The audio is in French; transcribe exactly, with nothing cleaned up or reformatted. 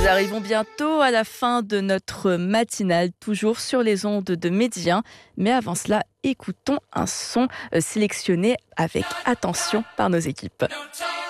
arrivons bientôt à la fin de notre matinale, toujours sur les ondes de Média. Mais avant cela, écoutons un son sélectionné avec attention par nos équipes.